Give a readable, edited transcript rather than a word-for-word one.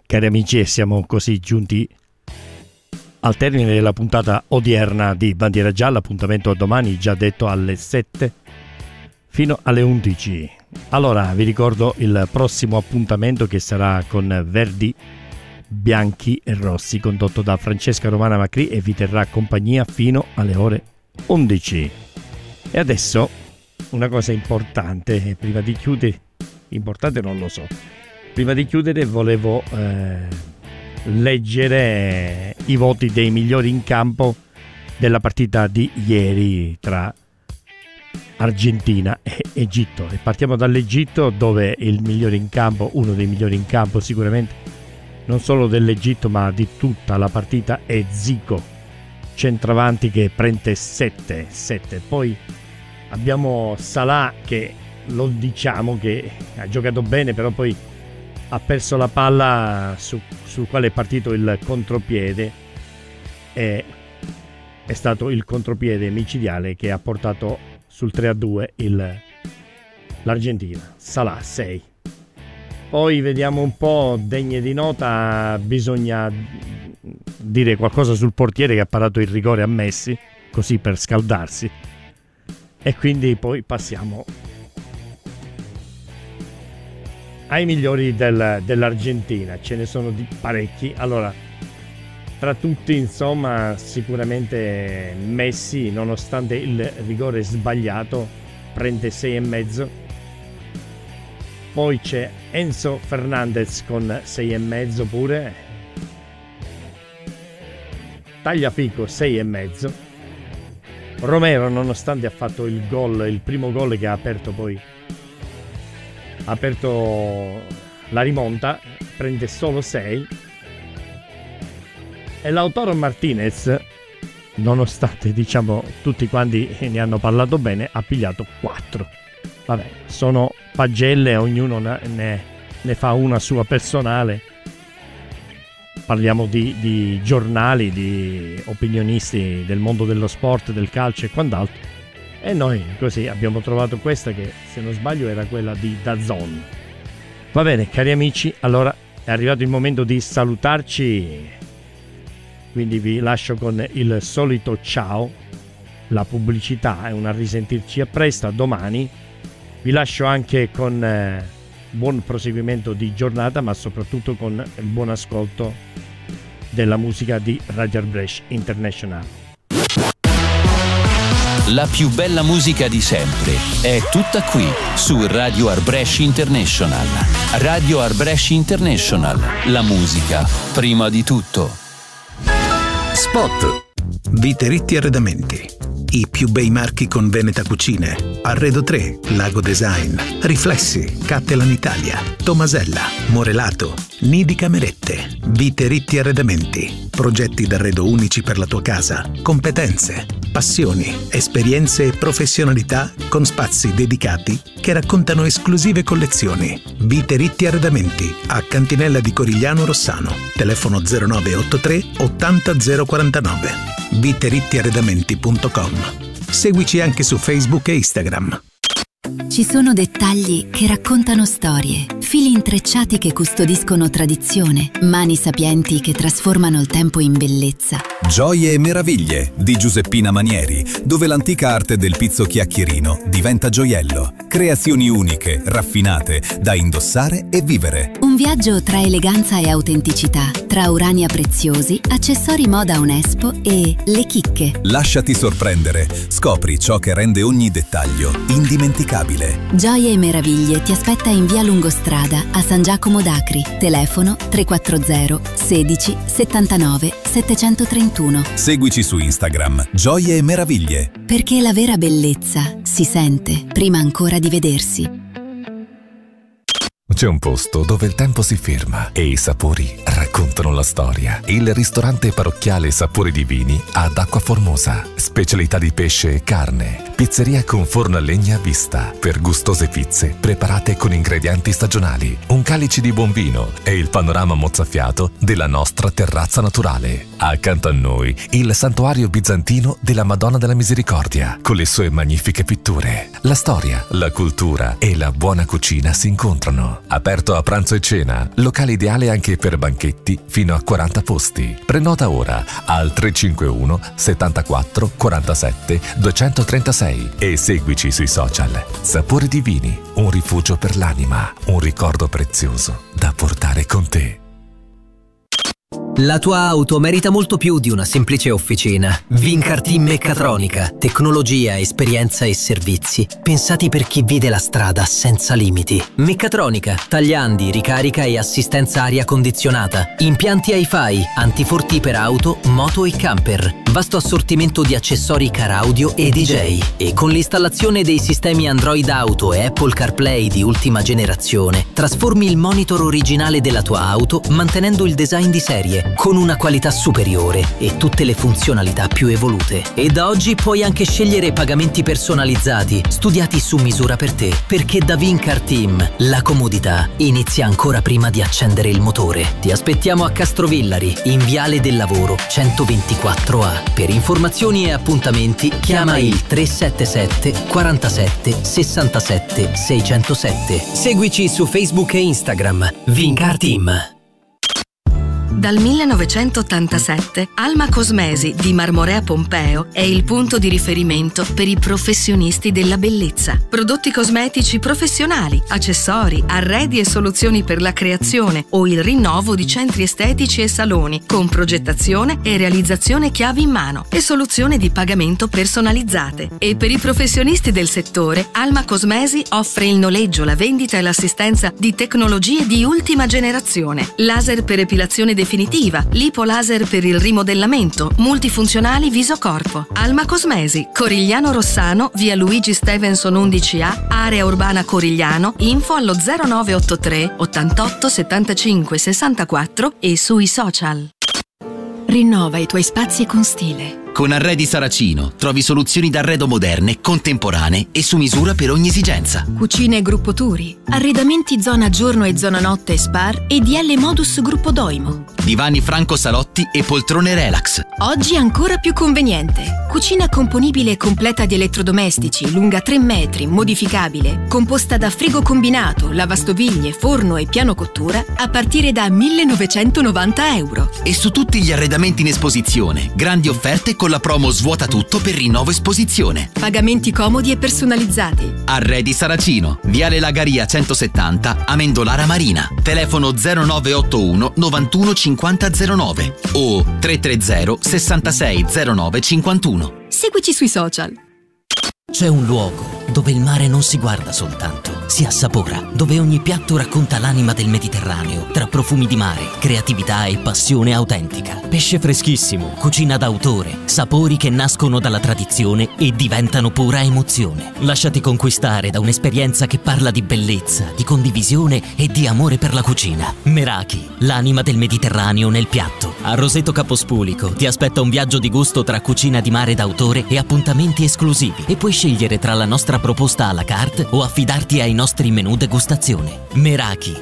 Cari amici, siamo così giunti al termine della puntata odierna di Bandiera Gialla. Appuntamento a domani, già detto, alle 7 fino alle 11. Allora vi ricordo il prossimo appuntamento, che sarà con Verdi, Bianchi e Rossi, condotto da Francesca Romana Macri, e vi terrà compagnia fino alle ore 11. E adesso una cosa importante, prima di chiudere, importante non lo so, prima di chiudere volevo leggere i voti dei migliori in campo della partita di ieri tra Argentina e Egitto. E partiamo dall'Egitto, dove il migliore in campo, uno dei migliori in campo sicuramente, non solo dell'Egitto ma di tutta la partita, è Zico, centravanti, che prende 7. Poi abbiamo Salah, che lo diciamo che ha giocato bene, però poi ha perso la palla sul quale è partito il contropiede, e è stato il contropiede micidiale che ha portato sul 3-2 l'Argentina. Salah 6. Poi vediamo un po', degne di nota, bisogna dire qualcosa sul portiere, che ha parato il rigore a Messi, così per scaldarsi, e quindi poi passiamo ai migliori dell'Argentina. Ce ne sono parecchi. Allora, tra tutti, insomma, sicuramente Messi, nonostante il rigore sbagliato, prende 6,5. Poi c'è Enzo Fernandez con 6,5 pure. Tagliafico 6,5. Romero, nonostante ha fatto il primo gol che ha aperto la rimonta, prende solo 6. E Lautaro Martinez, nonostante tutti quanti ne hanno parlato bene, ha pigliato 4. Vabbè, sono pagelle, ognuno ne fa una sua personale. Parliamo di giornali, di opinionisti del mondo dello sport, del calcio e quant'altro. E noi così abbiamo trovato questa, che se non sbaglio era quella di DAZN. Va bene, cari amici, allora è arrivato il momento di salutarci, quindi vi lascio con il solito ciao, la pubblicità, è un a risentirci a presto, a domani. Vi lascio anche con buon proseguimento di giornata, ma soprattutto con il buon ascolto della musica di Radio Arbresh International. La più bella musica di sempre è tutta qui su Radio Arbresh International. Radio Arbresh International, la musica prima di tutto. Spot. Vite Arredamenti. I più bei marchi con Veneta Cucine. Arredo 3, Lago Design, Riflessi, Cattelan Italia, Tomasella, Morelato, Nidi Camerette. Vite Arredamenti. Progetti d'arredo unici per la tua casa. Competenze, passioni, esperienze e professionalità con spazi dedicati che raccontano esclusive collezioni. Vite Arredamenti a Cantinella di Corigliano Rossano. Telefono 0983 80 049. viterittiarredamenti.com. Seguici anche su Facebook e Instagram. Ci sono dettagli che raccontano storie, fili intrecciati che custodiscono tradizione, mani sapienti che trasformano il tempo in bellezza. Gioie e meraviglie di Giuseppina Manieri, dove l'antica arte del pizzo chiacchierino diventa gioiello. Creazioni uniche, raffinate, da indossare e vivere. Un viaggio tra eleganza e autenticità, tra urania preziosi, accessori moda Unespo e le chicche. Lasciati sorprendere, scopri ciò che rende ogni dettaglio indimenticabile. Gioie e meraviglie ti aspetta in via Lungostrada a San Giacomo d'Acri. Telefono 340 16 79 731. Seguici su Instagram, Gioie e Meraviglie. Perché la vera bellezza si sente prima ancora di vedersi. C'è un posto dove il tempo si ferma e i sapori raccontano la storia. Il ristorante parrocchiale Sapori Divini ad Acqua Formosa. Specialità di pesce e carne. Pizzeria con forno a legna a vista. Per gustose pizze preparate con ingredienti stagionali. Un calice di buon vino e il panorama mozzafiato della nostra terrazza naturale. Accanto a noi il santuario bizantino della Madonna della Misericordia con le sue magnifiche pitture. La storia, la cultura e la buona cucina si incontrano. Milano. Aperto a pranzo e cena, locale ideale anche per banchetti fino a 40 posti. Prenota ora al 351 74 47 236 e seguici sui social. Sapori di Vini, un rifugio per l'anima, un ricordo prezioso da portare con te. La tua auto merita molto più di una semplice officina. Vincar Team Meccatronica. Tecnologia, esperienza e servizi pensati per chi vede la strada senza limiti. Meccatronica, tagliandi, ricarica e assistenza aria condizionata. Impianti hi-fi, antifurti per auto, moto e camper. Vasto assortimento di accessori car audio e DJ. E con l'installazione dei sistemi Android Auto e Apple CarPlay di ultima generazione, trasformi il monitor originale della tua auto mantenendo il design di serie, con una qualità superiore e tutte le funzionalità più evolute. E da oggi puoi anche scegliere pagamenti personalizzati, studiati su misura per te, perché da Vincar Team la comodità inizia ancora prima di accendere il motore. Ti aspettiamo a Castrovillari, in Viale del Lavoro 124A. Per informazioni e appuntamenti chiama il 377 47 67 607. Seguici su Facebook e Instagram. Vincar Team. Dal 1987 Alma Cosmesi di Marmorea Pompeo è il punto di riferimento per i professionisti della bellezza. Prodotti cosmetici professionali, accessori, arredi e soluzioni per la creazione o il rinnovo di centri estetici e saloni con progettazione e realizzazione chiavi in mano e soluzioni di pagamento personalizzate. E per i professionisti del settore, Alma Cosmesi offre il noleggio, la vendita e l'assistenza di tecnologie di ultima generazione. Laser per epilazione definitiva, lipolaser per il rimodellamento, multifunzionali viso corpo. Alma Cosmesi, Corigliano Rossano, via Luigi Stevenson 11A, area urbana Corigliano, info allo 0983 88 75 64 e sui social. Rinnova i tuoi spazi con stile. Con Arredi Saracino trovi soluzioni d'arredo moderne, contemporanee e su misura per ogni esigenza. Cucine Gruppo Turi, arredamenti zona giorno e zona notte Spar e DL Modus Gruppo Doimo. Divani Franco Salotti e poltrone relax. Oggi ancora più conveniente. Cucina componibile e completa di elettrodomestici, lunga 3 metri, modificabile, composta da frigo combinato, lavastoviglie, forno e piano cottura a partire da 1.990 euro. E su tutti gli arredamenti in esposizione, grandi offerte con la promo Svuota tutto per rinnovo esposizione. Pagamenti comodi e personalizzati. Arredi Saracino, Viale Lagaria 170, Amendolara Marina. Telefono 0981 91 50 09 o 330 66 09 51. Seguici sui social. C'è un luogo dove il mare non si guarda soltanto, si assapora, dove ogni piatto racconta l'anima del Mediterraneo, tra profumi di mare, creatività e passione autentica. Pesce freschissimo, cucina d'autore, sapori che nascono dalla tradizione e diventano pura emozione. Lasciati conquistare da un'esperienza che parla di bellezza, di condivisione e di amore per la cucina. Meraki, l'anima del Mediterraneo nel piatto. A Roseto Capospulico ti aspetta un viaggio di gusto tra cucina di mare d'autore e appuntamenti esclusivi, e puoi scegliere tra la nostra proposta à la carte o affidarti ai nostri menù degustazione. Meraki,